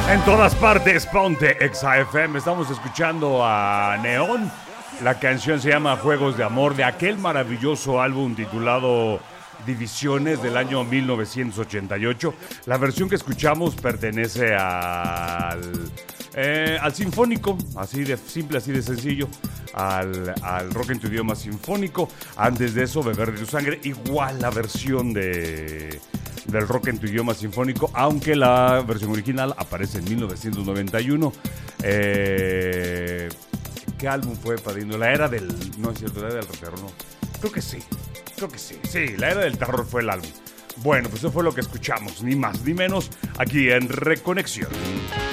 En todas partes, ponte XAFM. Estamos escuchando a Neón. La canción se llama Juegos de Amor, de aquel maravilloso álbum titulado Divisiones del año 1988. La versión que escuchamos pertenece al sinfónico, así de simple, así de sencillo, al rock en tu idioma sinfónico. Antes de eso, Beber de tu sangre, igual la versión del rock en tu idioma sinfónico, aunque la versión original aparece en 1991. ¿Qué álbum fue, Padrino? La era del... No es cierto, la era del terror, no. Creo que sí. Sí, la era del terror fue el álbum. Bueno, pues eso fue lo que escuchamos, ni más ni menos, aquí en Reconexión.